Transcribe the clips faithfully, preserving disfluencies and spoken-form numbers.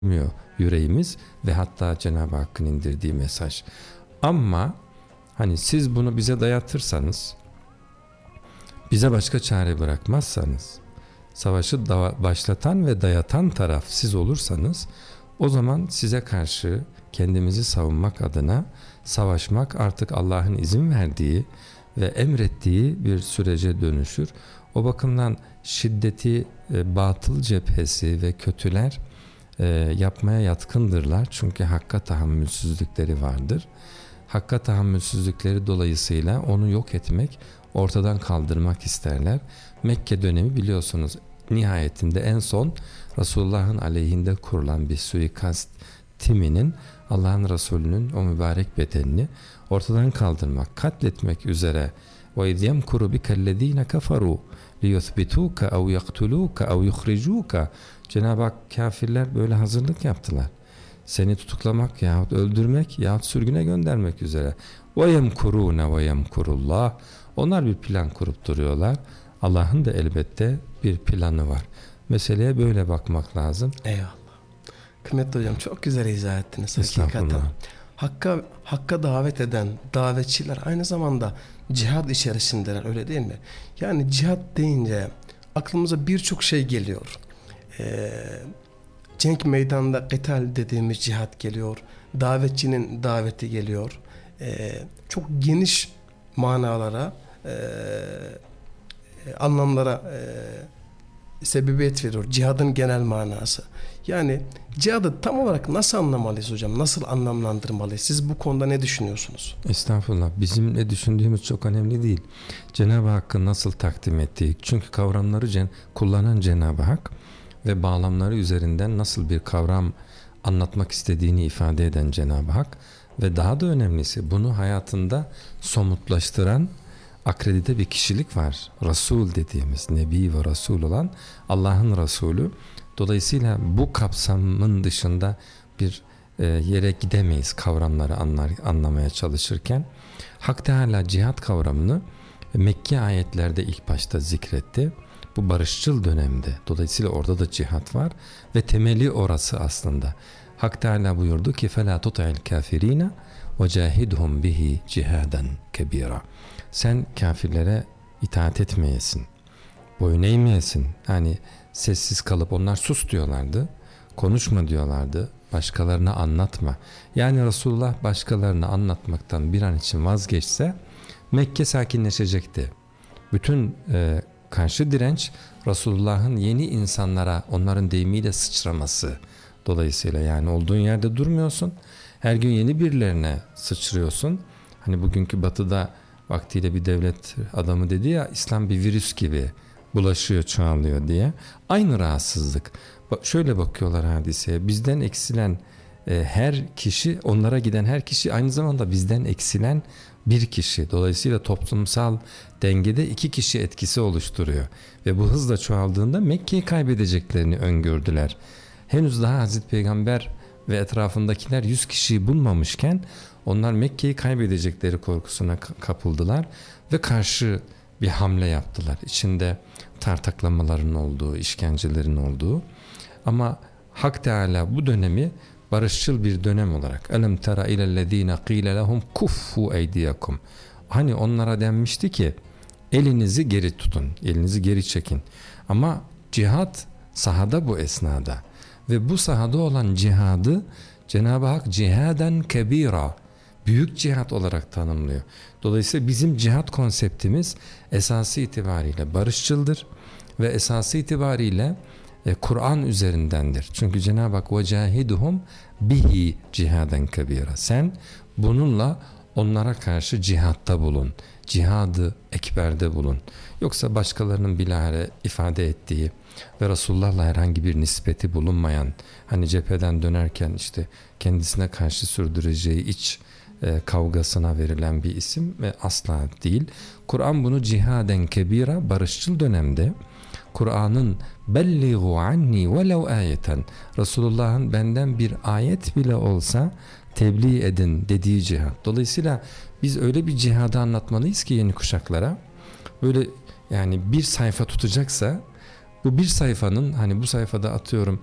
yüreğimiz ve hatta Cenab-ı Hakk'ın indirdiği mesaj. Ama hani siz bunu bize dayatırsanız, bize başka çare bırakmazsanız, savaşı da başlatan ve dayatan taraf siz olursanız, o zaman size karşı kendimizi savunmak adına savaşmak artık Allah'ın izin verdiği ve emrettiği bir sürece dönüşür. O bakımdan şiddeti e, batıl cephesi ve kötüler e, yapmaya yatkındırlar. Çünkü hakka tahammülsüzlükleri vardır. Hakka tahammülsüzlükleri dolayısıyla onu yok etmek, ortadan kaldırmak isterler. Mekke dönemi biliyorsunuz, nihayetinde en son Resulullah'ın aleyhinde kurulan bir suikast timinin Allah'ın Resulü'nün o mübarek bedenini ortadan kaldırmak, katletmek üzere وَاِذْ يَمْكُرُ بِكَ الَّذ۪ينَ كَفَرُوا لِيُثْبِتُوكَ اَوْ يَقْتُلُوكَ اَوْ يُخْرِجُوكَ. Cenab-ı Hak kafirler böyle hazırlık yaptılar. Seni tutuklamak yahut öldürmek yahut sürgüne göndermek üzere. وَيَمْكُرُونَ وَيَمْكُرُ اللّٰهِ. Onlar bir plan kurup duruyorlar. Allah'ın da elbette bir planı var. Meseleye böyle bakmak lazım. Eyvallah. Kıymetli hocam, çok güzel izah ettiniz hakikaten. Hakka, hakka davet eden davetçiler aynı zamanda cihad içerisindeler, öyle değil mi? Yani cihad deyince aklımıza birçok şey geliyor. Ee, cenk meydanında qital dediğimiz cihad geliyor. Davetçinin daveti geliyor. Ee, çok geniş manalara, e, anlamlara e, sebebiyet veriyor. Cihadın genel manası. Yani cihadı tam olarak nasıl anlamalıyız hocam? Nasıl anlamlandırmalıyız? Siz bu konuda ne düşünüyorsunuz? Estağfurullah. Bizim ne düşündüğümüz çok önemli değil. Cenab-ı Hakk'ın nasıl takdim ettiği. Çünkü kavramları cen- kullanan Cenab-ı Hak ve bağlamları üzerinden nasıl bir kavram anlatmak istediğini ifade eden Cenab-ı Hak ve daha da önemlisi bunu hayatında somutlaştıran akredite bir kişilik var. Resul dediğimiz, Nebi ve Resul olan Allah'ın Resulü. Dolayısıyla bu kapsamın dışında bir e, yere gidemeyiz kavramları anlar, anlamaya çalışırken. Hak Teala cihat kavramını Mekke ayetlerde ilk başta zikretti. Bu barışçıl dönemde. Dolayısıyla orada da cihat var ve temeli orası aslında. Hak Teala buyurdu ki فَلَا تُطَعِ الْكَافِر۪ينَ وَجَاهِدْهُمْ بِهِ cihaden kebira. Sen kafirlere itaat etmeyesin, boyun eğmeyesin. Yani sessiz kalıp onlar sus diyorlardı, konuşma diyorlardı, başkalarına anlatma. Yani Resulullah başkalarına anlatmaktan bir an için vazgeçse Mekke sakinleşecekti. Bütün e, karşı direnç Resulullah'ın yeni insanlara, onların deyimiyle sıçraması. Dolayısıyla yani olduğun yerde durmuyorsun, her gün yeni birilerine sıçrıyorsun. Hani bugünkü batıda vaktiyle bir devlet adamı dedi ya, İslam bir virüs gibi bulaşıyor, çoğalıyor diye. Aynı rahatsızlık. Bak, şöyle bakıyorlar hadiseye. Bizden eksilen e, her kişi, onlara giden her kişi aynı zamanda bizden eksilen bir kişi. Dolayısıyla toplumsal dengede iki kişi etkisi oluşturuyor. Ve bu hızla çoğaldığında Mekke'yi kaybedeceklerini öngördüler. Henüz daha Hazreti Peygamber ve etrafındakiler yüz kişiyi bulmamışken onlar Mekke'yi kaybedecekleri korkusuna kapıldılar ve karşı bir hamle yaptılar. İçinde tartaklamaların olduğu, işkencelerin olduğu. Ama Hak Teala bu dönemi barışçıl bir dönem olarak "Elem tera ilellezine qile lehum kuffu eydiyakum." Hani onlara denmişti ki elinizi geri tutun, elinizi geri çekin. Ama cihat sahada bu esnada ve bu sahada olan cihadı Cenab-ı Hak cihaden kebira, büyük cihat olarak tanımlıyor. Dolayısıyla bizim cihat konseptimiz esası itibariyle barışçıldır ve esası itibariyle e, Kur'an üzerindendir. Çünkü Cenab-ı Hak وَجَاهِدُهُمْ bihi cihaden kebira. Sen bununla onlara karşı cihatta bulun. Cihadı ekberde bulun. Yoksa başkalarının bilahare ifade ettiği ve Resulullah'la herhangi bir nispeti bulunmayan, hani cepheden dönerken işte kendisine karşı sürdüreceği iç e, kavgasına verilen bir isim ve asla değil. Kur'an bunu cihaden kebira, barışçıl dönemde Kur'an'ın belliğu anni velev ayeten, Resulullah'ın benden bir ayet bile olsa tebliğ edin dediği cihat. Dolayısıyla biz öyle bir cihadı anlatmalıyız ki yeni kuşaklara, böyle yani bir sayfa tutacaksa bu bir sayfanın, hani bu sayfada atıyorum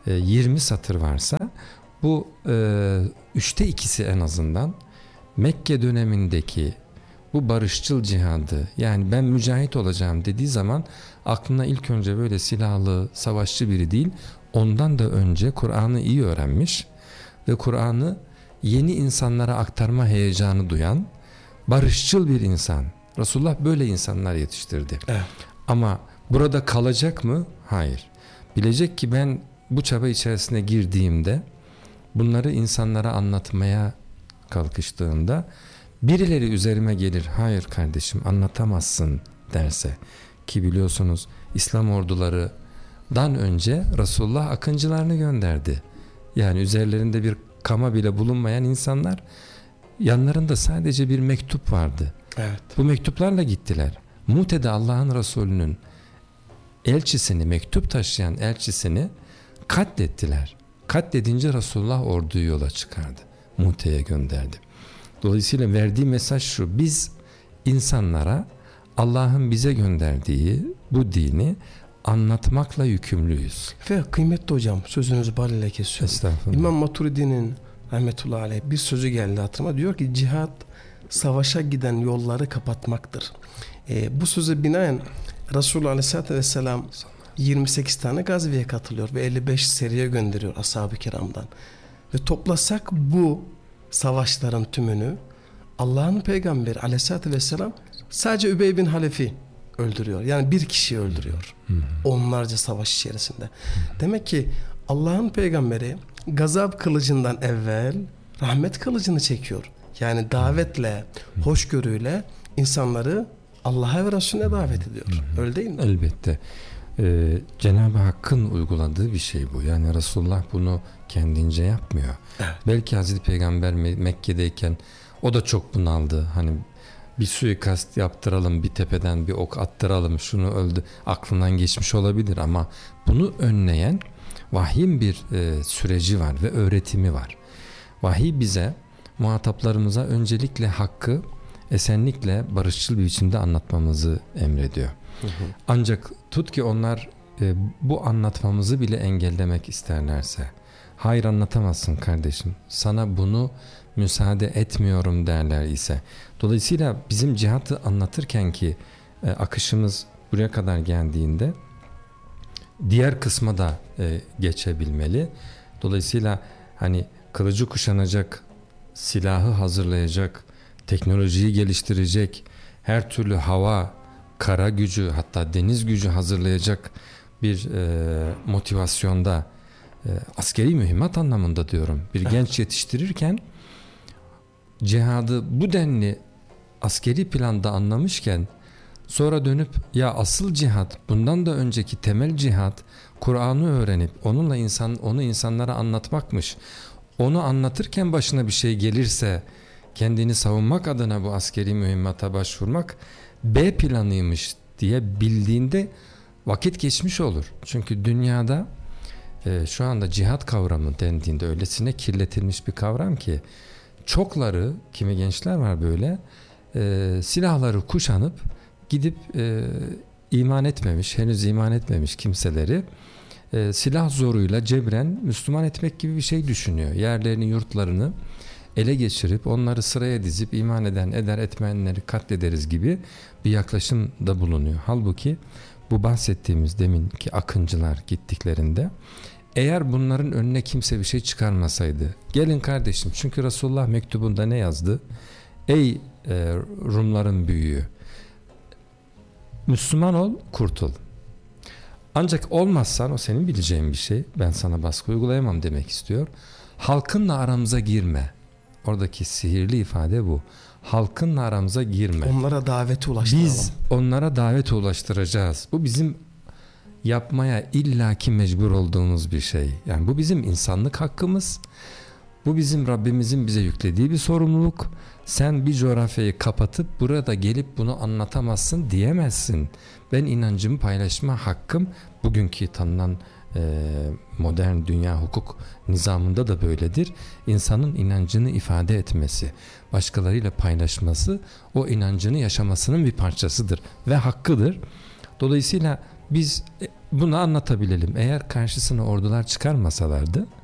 e, yirmi satır varsa bu e, üçte ikisi en azından Mekke dönemindeki bu barışçıl cihadı, yani ben mücahit olacağım dediği zaman aklına ilk önce böyle silahlı, savaşçı biri değil, ondan da önce Kur'an'ı iyi öğrenmiş ve Kur'an'ı yeni insanlara aktarma heyecanı duyan barışçıl bir insan. Resulullah böyle insanlar yetiştirdi. Evet. Ama burada kalacak mı? Hayır. Bilecek ki ben bu çaba içerisine girdiğimde, bunları insanlara anlatmaya kalkıştığımda birileri üzerime gelir, hayır kardeşim anlatamazsın derse, ki biliyorsunuz İslam ordularından önce Resulullah akıncılarını gönderdi. Yani üzerlerinde bir kama bile bulunmayan insanlar, yanlarında sadece bir mektup vardı. Evet. Bu mektuplarla gittiler. Mute'de Allah'ın Resulü'nün elçisini, mektup taşıyan elçisini katlettiler. Katledince Resulullah orduyu yola çıkardı. Mute'ye gönderdi. Dolayısıyla verdiği mesaj şu: biz insanlara Allah'ın bize gönderdiği bu dini anlatmakla yükümlüyüz. Ve kıymetli hocam, sözünüzü bal kesiyorum. Estağfurullah. İmam Maturidi'nin rahmetullahi aleyh bir sözü geldi hatırıma. Diyor ki cihat savaşa giden yolları kapatmaktır. Ee, bu söze binaen Resulullah Aleyhisselatü Vesselam yirmi sekiz tane gazveye katılıyor ve elli beş seriye gönderiyor ashab-ı kiramdan. Ve toplasak bu savaşların tümünü Allah'ın peygamberi Aleyhisselatü Vesselam sadece Übey bin Halef'i öldürüyor. Yani bir kişiyi öldürüyor. Hı hı. Onlarca savaş içerisinde. Hı hı. Demek ki Allah'ın peygamberi gazap kılıcından evvel rahmet kılıcını çekiyor. Yani davetle, hı hı, hoşgörüyle insanları Allah'a ve Resulüne davet ediyor. Hı hı. Öyle değil mi? Elbette. Ee, Cenab-ı Hakk'ın uyguladığı bir şey bu. Yani Resulullah bunu kendince yapmıyor. Evet. Belki Hazreti Peygamber Mekke'deyken o da çok bunaldı. Hani bir suikast yaptıralım, bir tepeden bir ok attıralım, şunu öldü, aklından geçmiş olabilir ama bunu önleyen vahyin bir e, süreci var ve öğretimi var. Vahiy bize, muhataplarımıza öncelikle hakkı esenlikle, barışçıl bir biçimde anlatmamızı emrediyor. Hı hı. Ancak tut ki onlar e, bu anlatmamızı bile engellemek isterlerse, hayır anlatamazsın kardeşim, sana bunu müsaade etmiyorum derler ise. Dolayısıyla bizim cihatı anlatırken ki e, akışımız buraya kadar geldiğinde diğer kısma da e, geçebilmeli. Dolayısıyla hani kılıcı kuşanacak, silahı hazırlayacak, teknolojiyi geliştirecek, her türlü hava, kara gücü, hatta deniz gücü hazırlayacak bir e, motivasyonda, e, askeri mühimmat anlamında diyorum, bir genç yetiştirirken cihadı bu denli askeri planda anlamışken sonra dönüp ya asıl cihat, bundan da önceki temel cihat Kur'an'ı öğrenip onunla insan onu insanlara anlatmakmış. Onu anlatırken başına bir şey gelirse kendini savunmak adına bu askeri mühimmata başvurmak B planıymış diye bildiğinde vakit geçmiş olur. Çünkü dünyada e, şu anda cihat kavramı dendiğinde öylesine kirletilmiş bir kavram ki çokları, kimi gençler var böyle e, silahları kuşanıp gidip e, iman etmemiş, henüz iman etmemiş kimseleri e, silah zoruyla cebren Müslüman etmek gibi bir şey düşünüyor. Yerlerini, yurtlarını ele geçirip onları sıraya dizip iman eden, eder etmeyenleri katlederiz gibi bir yaklaşımda bulunuyor. Halbuki bu bahsettiğimiz deminki akıncılar gittiklerinde eğer bunların önüne kimse bir şey çıkarmasaydı, gelin kardeşim, çünkü Resulullah mektubunda ne yazdı? Ey e, Rumların büyüğü, Müslüman ol, kurtul. Ancak olmazsan, o senin bileceğin bir şey, ben sana baskı uygulayamam demek istiyor. Halkınla aramıza girme. Oradaki sihirli ifade bu. Halkınla aramıza girme. Onlara daveti ulaştıralım. Biz onlara daveti ulaştıracağız. Bu bizim yapmaya illaki mecbur olduğumuz bir şey. Yani bu bizim insanlık hakkımız. Bu bizim Rabbimizin bize yüklediği bir sorumluluk. Sen bir coğrafyayı kapatıp burada gelip bunu anlatamazsın diyemezsin. Ben inancımı paylaşma hakkım, bugünkü tanınan e, modern dünya hukuk nizamında da böyledir. İnsanın inancını ifade etmesi, başkalarıyla paylaşması o inancını yaşamasının bir parçasıdır ve hakkıdır. Dolayısıyla biz bunu anlatabilelim. Eğer karşısına ordular çıkarmasalardı